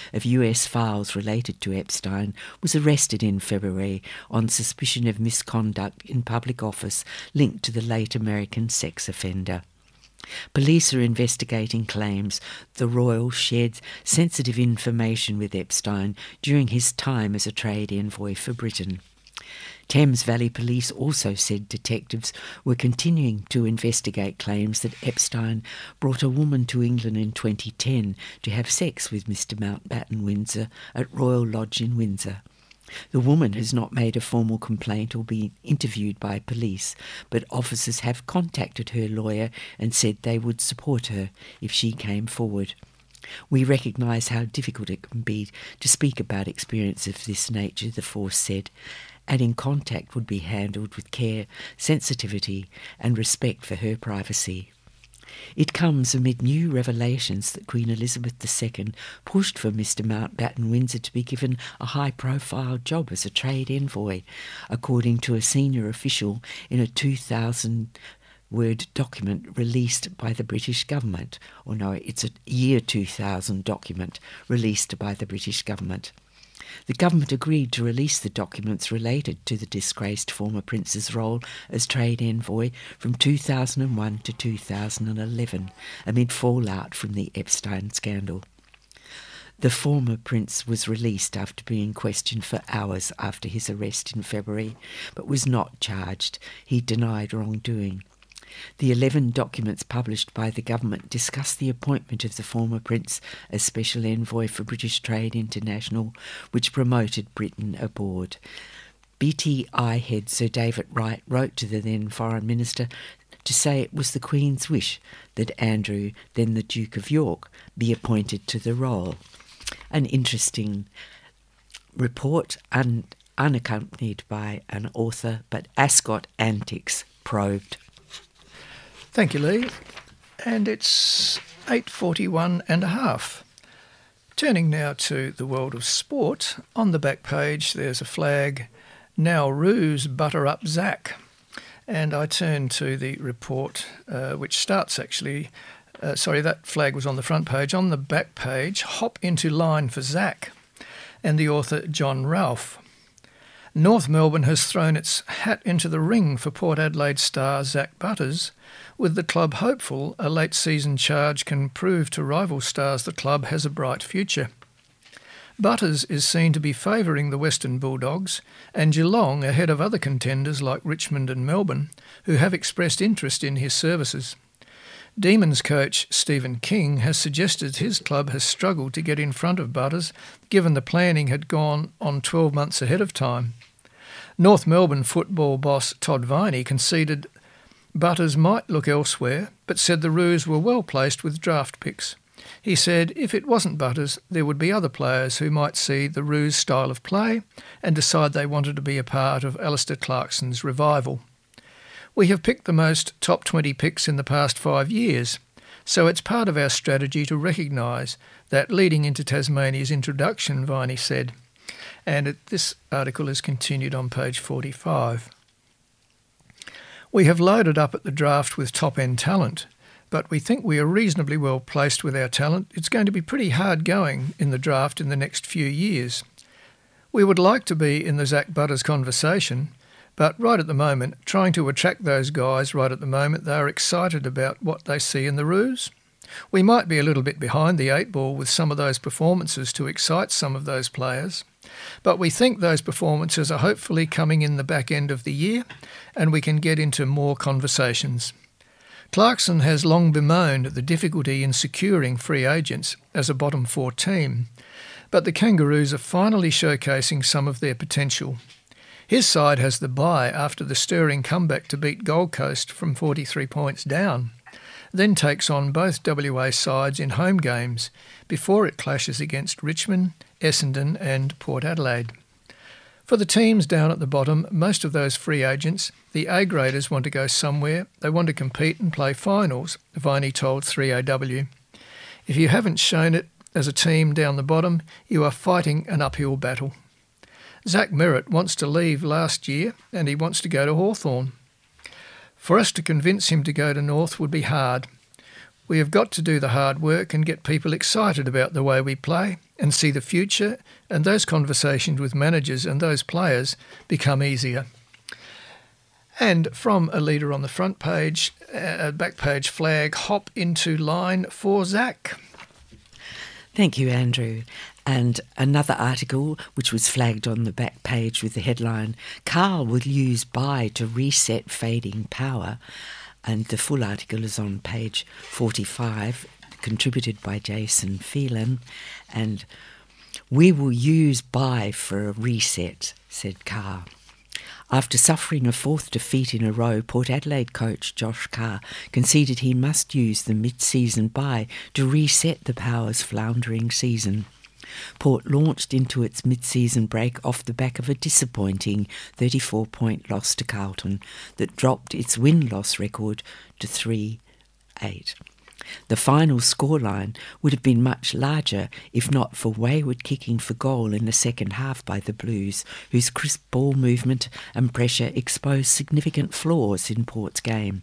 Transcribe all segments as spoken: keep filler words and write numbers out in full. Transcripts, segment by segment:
of U S files related to Epstein, was arrested in February on suspicion of misconduct in public office linked to the late American sex offender. Police are investigating claims the Royal shared sensitive information with Epstein during his time as a trade envoy for Britain. Thames Valley Police also said detectives were continuing to investigate claims that Epstein brought a woman to England in twenty ten to have sex with Mister Mountbatten Windsor at Royal Lodge in Windsor. The woman has not made a formal complaint or been interviewed by police, but officers have contacted her lawyer and said they would support her if she came forward. We recognise how difficult it can be to speak about experience of this nature, the force said. Adding contact would be handled with care, sensitivity and respect for her privacy. It comes amid new revelations that Queen Elizabeth the Second pushed for Mister Mountbatten Windsor to be given a high-profile job as a trade envoy, according to a senior official in a two thousand word document released by the British government. Or no, it's a year two thousand document released by the British government. The government agreed to release the documents related to the disgraced former prince's role as trade envoy from two thousand one to two thousand eleven, amid fallout from the Epstein scandal. The former prince was released after being questioned for hours after his arrest in February, but was not charged. He denied wrongdoing. The eleven documents published by the government discuss the appointment of the former prince as Special Envoy for British Trade International, which promoted Britain aboard. B T I head Sir David Wright wrote to the then Foreign Minister to say it was the Queen's wish that Andrew, then the Duke of York, be appointed to the role. An interesting report, un- unaccompanied by an author, but Ascot Antics probed. Thank you, Lee. And it's eight forty-one and a half. Turning now to the world of sport, on the back page there's a flag, "Now Roos butter up Zach." And I turn to the report, uh, which starts actually, uh, sorry, that flag was on the front page. On the back page, "Hop into line for Zach," and the author John Ralph. North Melbourne has thrown its hat into the ring for Port Adelaide star Zach Butters, with the club hopeful a late-season charge can prove to rival stars the club has a bright future. Butters is seen to be favouring the Western Bulldogs and Geelong ahead of other contenders like Richmond and Melbourne, who have expressed interest in his services. Demons coach Stephen King has suggested his club has struggled to get in front of Butters, given the planning had gone on twelve months ahead of time. North Melbourne football boss Todd Viney conceded Butters might look elsewhere, but said the Roos were well placed with draft picks. He said if it wasn't Butters, there would be other players who might see the Roos style of play and decide they wanted to be a part of Alistair Clarkson's revival. We have picked the most top twenty picks in the past five years, so it's part of our strategy to recognise that leading into Tasmania's introduction, Viney said. And it, this article is continued on page forty-five. We have loaded up at the draft with top-end talent, but we think we are reasonably well placed with our talent. It's going to be pretty hard going in the draft in the next few years. We would like to be in the Zach Butters conversation, but right at the moment, trying to attract those guys right at the moment, they are excited about what they see in the Roos. We might be a little bit behind the eight ball with some of those performances to excite some of those players, but we think those performances are hopefully coming in the back end of the year and we can get into more conversations. Clarkson has long bemoaned the difficulty in securing free agents as a bottom four team, but the Kangaroos are finally showcasing some of their potential. His side has the bye after the stirring comeback to beat Gold Coast from forty-three points down, then takes on both W A sides in home games before it clashes against Richmond, Essendon and Port Adelaide. For the teams down at the bottom, most of those free agents, the A-graders want to go somewhere, they want to compete and play finals, Viney told three A W. If you haven't shown it as a team down the bottom, you are fighting an uphill battle. Zach Merritt wants to leave last year and he wants to go to Hawthorn. For us to convince him to go to North would be hard. We have got to do the hard work and get people excited about the way we play and see the future, and those conversations with managers and those players become easier. And from a leader on the front page, a back page flag, hop into line for Zach. Thank you, Andrew. And another article which was flagged on the back page with the headline, Carl will use buy to reset fading power. And the full article is on page forty-five, contributed by Jason Phelan. And we will use buy for a reset, said Carr. After suffering a fourth defeat in a row, Port Adelaide coach Josh Carr conceded he must use the mid-season bye to reset the Power's floundering season. Port launched into its mid-season break off the back of a disappointing thirty-four point loss to Carlton that dropped its win-loss record to three eight. The final scoreline would have been much larger if not for wayward kicking for goal in the second half by the Blues, whose crisp ball movement and pressure exposed significant flaws in Port's game.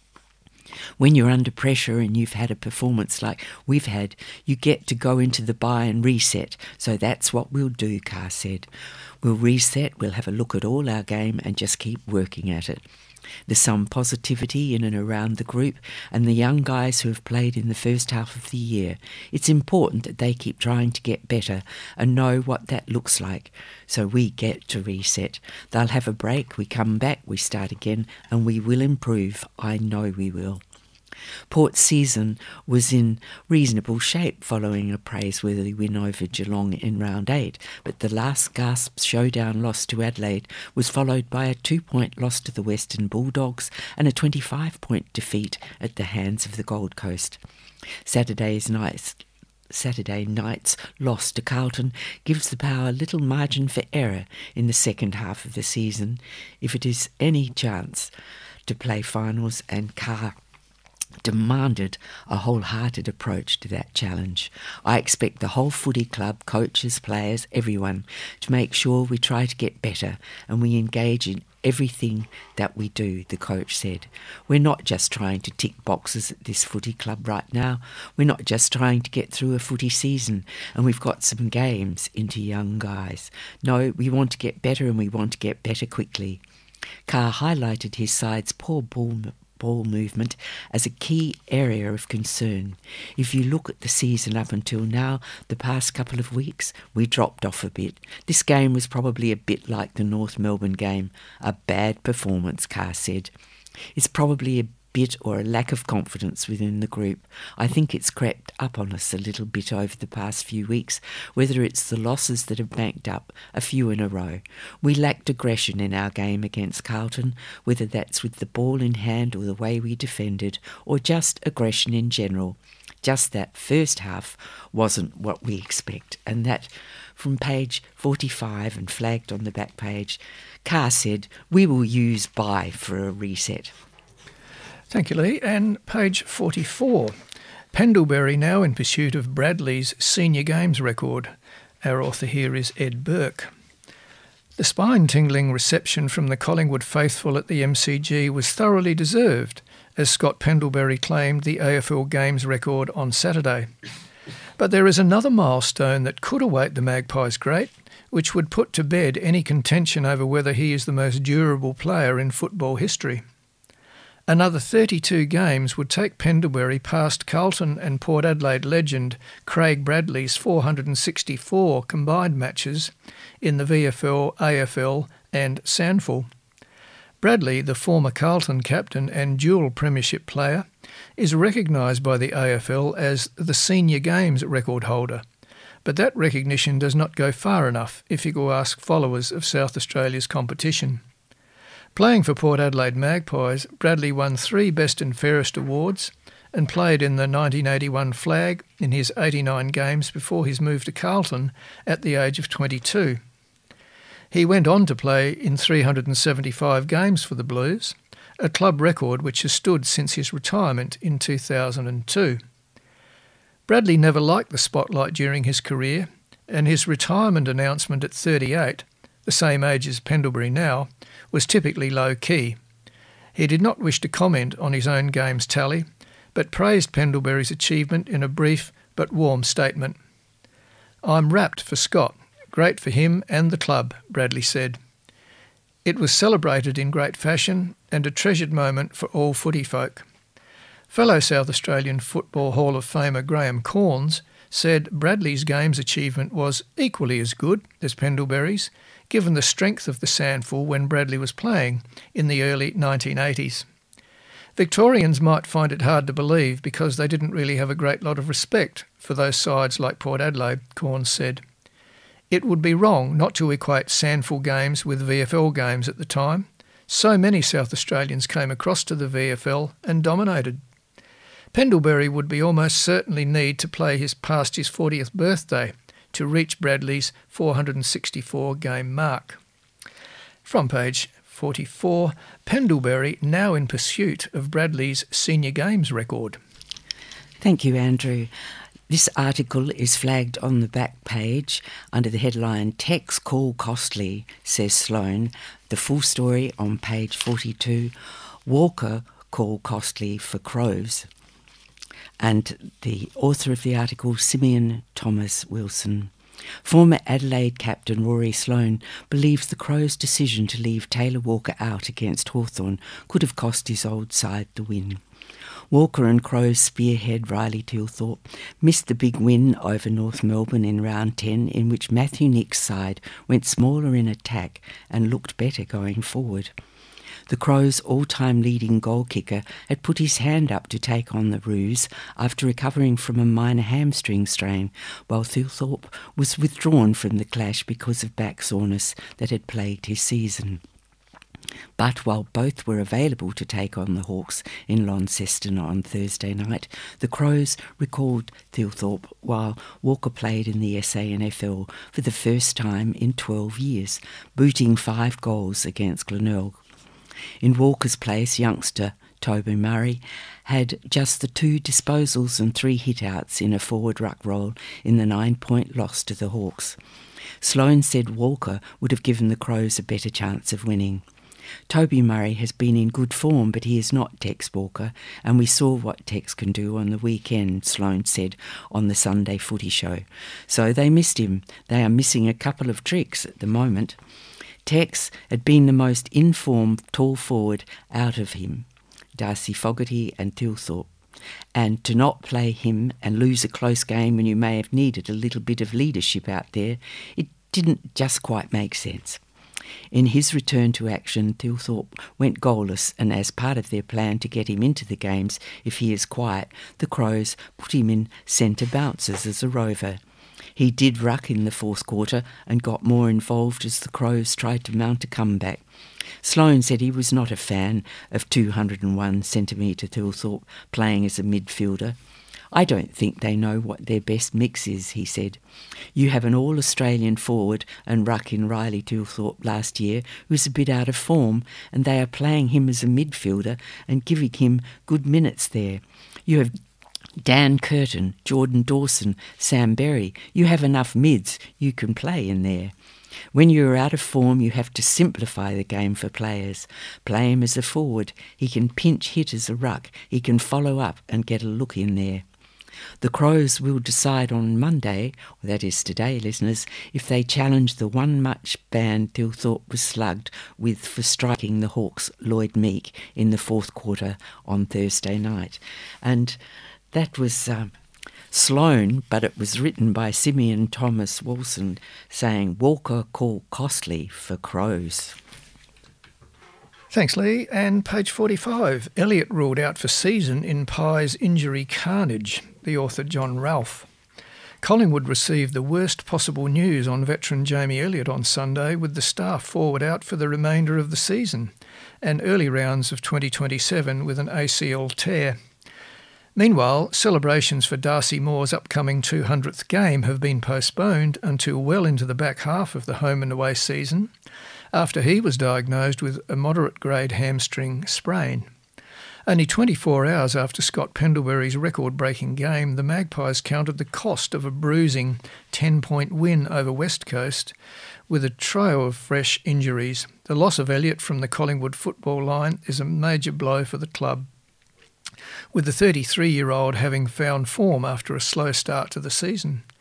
When you're under pressure and you've had a performance like we've had, you get to go into the bye and reset. So that's what we'll do, Carr said. We'll reset, we'll have a look at all our game and just keep working at it. There's some positivity in and around the group and the young guys who have played in the first half of the year. It's important that they keep trying to get better and know what that looks like. So we get to reset. They'll have a break, we come back, we start again, and we will improve. I know we will. Port's season was in reasonable shape following a praiseworthy win over Geelong in round eight, but the last gasp showdown loss to Adelaide was followed by a two-point loss to the Western Bulldogs and a twenty-five point defeat at the hands of the Gold Coast. Saturday's night's Saturday night's loss to Carlton gives the Power little margin for error in the second half of the season, if it is any chance to play finals, and Carr demanded a wholehearted approach to that challenge. I expect the whole footy club, coaches, players, everyone, to make sure we try to get better and we engage in everything that we do, the coach said. We're not just trying to tick boxes at this footy club right now. We're not just trying to get through a footy season and we've got some games into young guys. No, we want to get better and we want to get better quickly. Carr highlighted his side's poor ball ball movement as a key area of concern. If you look at the season up until now, the past couple of weeks, we dropped off a bit. This game was probably a bit like the North Melbourne game. A bad performance, Carr said. It's probably a bit or a lack of confidence within the group. I think it's crept up on us a little bit over the past few weeks, whether it's the losses that have banked up, a few in a row. We lacked aggression in our game against Carlton, whether that's with the ball in hand or the way we defended, or just aggression in general. Just that first half wasn't what we expect, and that from page forty-five and flagged on the back page, Carr said, we will use buy for a reset. Thank you, Lee. And page forty-four. Pendlebury now in pursuit of Bradley's senior games record. Our author here is Ed Burke. The spine-tingling reception from the Collingwood faithful at the M C G was thoroughly deserved, as Scott Pendlebury claimed the A F L games record on Saturday. But there is another milestone that could await the Magpies great, which would put to bed any contention over whether he is the most durable player in football history. Another thirty-two games would take Pendlebury past Carlton and Port Adelaide legend Craig Bradley's four hundred sixty-four combined matches in the V F L, A F L and SANFL. Bradley, the former Carlton captain and dual premiership player, is recognised by the A F L as the senior games record holder. But that recognition does not go far enough if you go ask followers of South Australia's competition. Playing for Port Adelaide Magpies, Bradley won three Best and Fairest awards and played in the nineteen eighty-one flag in his eighty-nine games before his move to Carlton at the age of twenty-two. He went on to play in three hundred seventy-five games for the Blues, a club record which has stood since his retirement in two thousand two. Bradley never liked the spotlight during his career, and his retirement announcement at thirty-eight, the same age as Pendlebury now, was typically low-key. He did not wish to comment on his own game's tally, but praised Pendlebury's achievement in a brief but warm statement. "I'm rapt for Scott. Great for him and the club," Bradley said. It was celebrated in great fashion and a treasured moment for all footy folk. Fellow South Australian Football Hall of Famer Graham Corns said Bradley's games achievement was equally as good as Pendlebury's, given the strength of the SANFL when Bradley was playing in the early nineteen eighties. Victorians might find it hard to believe because they didn't really have a great lot of respect for those sides like Port Adelaide, Corns said. It would be wrong not to equate SANFL games with V F L games at the time. So many South Australians came across to the V F L and dominated. Pendlebury would be almost certainly need to play his past his fortieth birthday to reach Bradley's four hundred sixty-four game mark. From page forty-four, Pendlebury now in pursuit of Bradley's senior games record. Thank you, Andrew. This article is flagged on the back page under the headline "Tex Call Costly," says Sloane. The full story on page forty-two, "Walker Call Costly for Crows." And the author of the article, Simeon Thomas Wilson. Former Adelaide captain Rory Sloane believes the Crows' decision to leave Taylor Walker out against Hawthorn could have cost his old side the win. Walker and Crows spearhead Riley Tilthorpe missed the big win over North Melbourne in round ten, in which Matthew Nick's side went smaller in attack and looked better going forward. The Crows' all-time leading goal kicker had put his hand up to take on the Roos after recovering from a minor hamstring strain, while Tilthorpe was withdrawn from the clash because of back soreness that had plagued his season. But while both were available to take on the Hawks in Launceston on Thursday night, the Crows recalled Tilthorpe while Walker played in the S A N F L for the first time in twelve years, booting five goals against Glenelg. In Walker's place, youngster Toby Murray had just the two disposals and three hit-outs in a forward ruck roll in the nine-point loss to the Hawks. Sloane said Walker would have given the Crows a better chance of winning. Toby Murray has been in good form, but he is not Tex Walker, and we saw what Tex can do on the weekend, Sloane said on the Sunday Footy Show. So they missed him. They are missing a couple of tricks at the moment. Tex had been the most informed tall forward out of him, Darcy Fogarty and Tilthorpe, and to not play him and lose a close game when you may have needed a little bit of leadership out there, it didn't just quite make sense. In his return to action, Tilthorpe went goalless, and as part of their plan to get him into the games if he is quiet, the Crows put him in centre bounces as a rover. He did ruck in the fourth quarter and got more involved as the Crows tried to mount a comeback. Sloane said he was not a fan of two hundred one centimetre Tilthorpe playing as a midfielder. "I don't think they know what their best mix is," he said. "You have an all-Australian forward and ruck in Riley Tilthorpe last year who was a bit out of form, and they are playing him as a midfielder and giving him good minutes there. You have Dan Curtin, Jordan Dawson, Sam Berry. You have enough mids you can play in there. When you are out of form, you have to simplify the game for players. Play him as a forward. He can pinch hit as a ruck. He can follow up and get a look in there." The Crows will decide on Monday, that is today, listeners, if they challenge the one-match ban Tilthorpe was slugged with for striking the Hawks' Lloyd Meek in the fourth quarter on Thursday night. And that was uh, Sloane, but it was written by Simeon Thomas Wilson, saying Walker call costly for Crows. Thanks, Lee. And page forty-five, Elliott ruled out for season in Pies injury carnage, the author John Ralph. Collingwood received the worst possible news on veteran Jamie Elliott on Sunday, with the staff forward out for the remainder of the season and early rounds of twenty twenty-seven with an A C L tear. Meanwhile, celebrations for Darcy Moore's upcoming two hundredth game have been postponed until well into the back half of the home and away season, after he was diagnosed with a moderate-grade hamstring sprain. Only twenty-four hours after Scott Pendlebury's record-breaking game, the Magpies counted the cost of a bruising ten-point win over West Coast with a trio of fresh injuries. The loss of Elliott from the Collingwood football line is a major blow for the club, with the thirty-three-year-old having found form after a slow start to the season.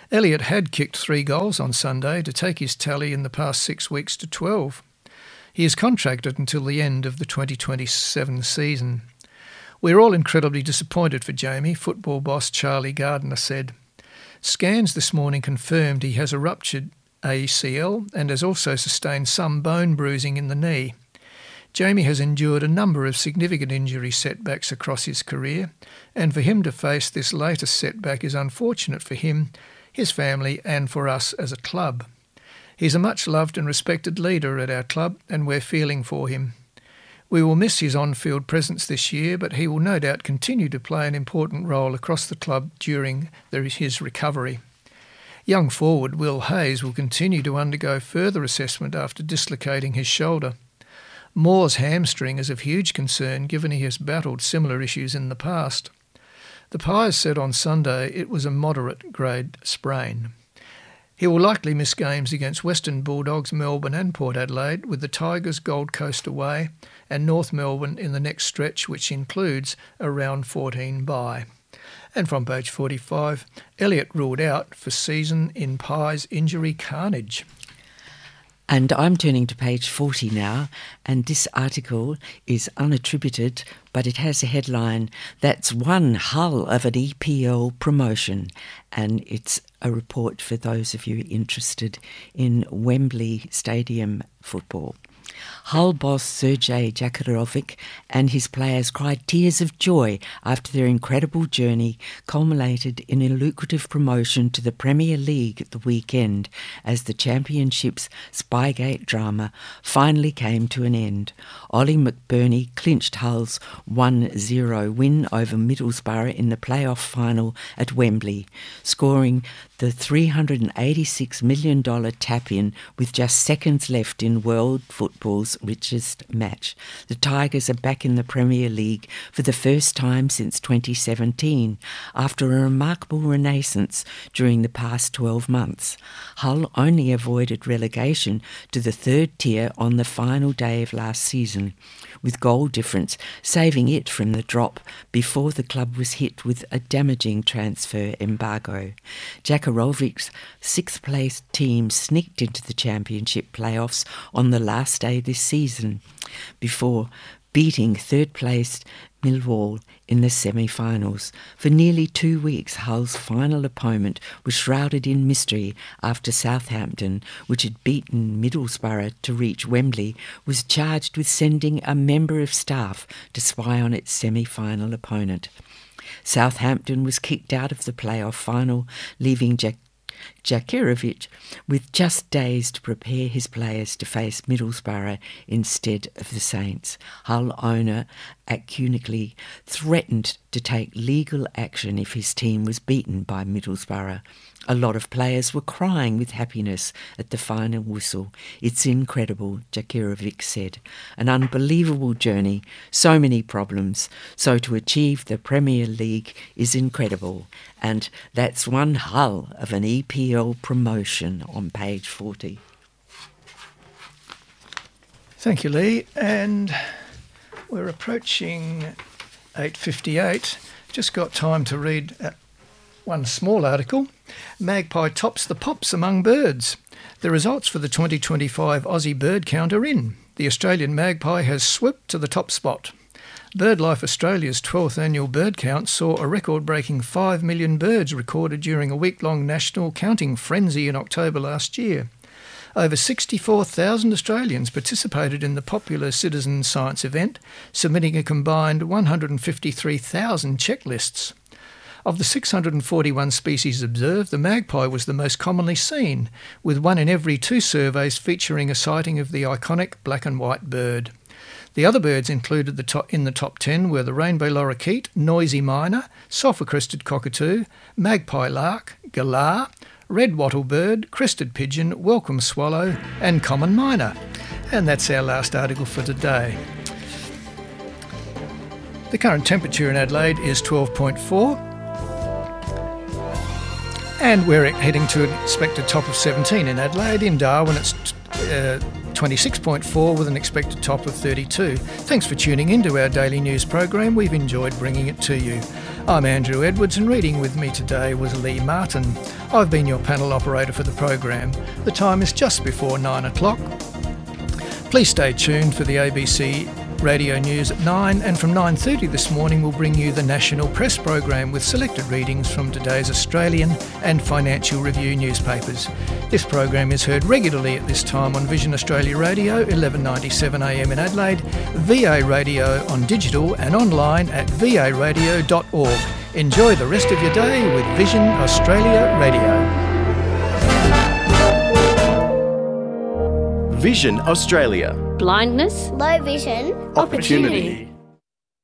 Elliott had kicked three goals on Sunday to take his tally in the past six weeks to twelve. He is contracted until the end of the twenty twenty-seven season. "We're all incredibly disappointed for Jamie," football boss Charlie Gardner said. "Scans this morning confirmed he has a ruptured A C L and has also sustained some bone bruising in the knee. Jamie has endured a number of significant injury setbacks across his career, and for him to face this latest setback is unfortunate for him, his family and for us as a club. He's a much loved and respected leader at our club and we're feeling for him. We will miss his on-field presence this year, but he will no doubt continue to play an important role across the club during his recovery. Young forward Will Hayes will continue to undergo further assessment after dislocating his shoulder. Moore's hamstring is of huge concern given he has battled similar issues in the past. The Pies said on Sunday it was a moderate grade sprain. He will likely miss games against Western Bulldogs, Melbourne and Port Adelaide, with the Tigers Gold Coast away and North Melbourne in the next stretch, which includes a round fourteen bye. And from page forty-five, Elliott ruled out for season in Pies injury carnage. And I'm turning to page forty now, and this article is unattributed, but it has a headline, "That's one hull of an E P L promotion," and it's a report for those of you interested in Wembley Stadium football. Hull boss Sergej Jakirovic and his players cried tears of joy after their incredible journey culminated in a lucrative promotion to the Premier League at the weekend as the Championship's Spygate drama finally came to an end. Ollie McBurney clinched Hull's one zero win over Middlesbrough in the playoff final at Wembley, scoring the three hundred eighty-six million dollars tap-in with just seconds left in world football's richest match. The Tigers are back in the Premier League for the first time since twenty seventeen, after a remarkable renaissance during the past twelve months. Hull only avoided relegation to the third tier on the final day of last season, with goal difference saving it from the drop before the club was hit with a damaging transfer embargo. Jakirovic's sixth-place team sneaked into the Championship playoffs on the last day this season, before beating third-placed Millwall in the semi-finals. For nearly two weeks, Hull's final opponent was shrouded in mystery after Southampton, which had beaten Middlesbrough to reach Wembley, was charged with sending a member of staff to spy on its semi-final opponent. Southampton was kicked out of the playoff final, leaving Jack Jakirovic with just days to prepare his players to face Middlesbrough instead of the Saints. Hull owner Akunikli threatened to take legal action if his team was beaten by Middlesbrough. A lot of players were crying with happiness at the final whistle. "It's incredible," Jakirovic said. "An unbelievable journey, so many problems. So to achieve the Premier League is incredible." And that's one hull of an E P L promotion on page forty. Thank you, Lee. And we're approaching eight fifty-eight. Just got time to read one small article. Magpie tops the pops among birds. The results for the twenty twenty-five Aussie bird count are in. The Australian magpie has swooped to the top spot. BirdLife Australia's twelfth annual bird count saw a record-breaking five million birds recorded during a week-long national counting frenzy in October last year. Over sixty-four thousand Australians participated in the popular citizen science event, submitting a combined one hundred fifty-three thousand checklists. Of the six hundred forty-one species observed, the magpie was the most commonly seen, with one in every two surveys featuring a sighting of the iconic black and white bird. The other birds included the top, in the top ten were the rainbow lorikeet, noisy miner, sulphur-crested cockatoo, magpie lark, galah, red wattlebird, crested pigeon, welcome swallow and common miner. And that's our last article for today. The current temperature in Adelaide is twelve point four. And we're heading to an expected top of seventeen in Adelaide. In Darwin, it's uh, twenty-six point four with an expected top of thirty-two. Thanks for tuning in to our daily news program. We've enjoyed bringing it to you. I'm Andrew Edwards, and reading with me today was Lee Martin. I've been your panel operator for the program. The time is just before nine o'clock. Please stay tuned for the A B C Radio News at nine, and from nine thirty this morning we'll bring you the National Press Program with selected readings from today's Australian and Financial Review newspapers. This program is heard regularly at this time on Vision Australia Radio, eleven ninety-seven A M in Adelaide, V A Radio on digital and online at v a radio dot org. Enjoy the rest of your day with Vision Australia Radio. Vision Australia. Blindness, low vision, opportunity.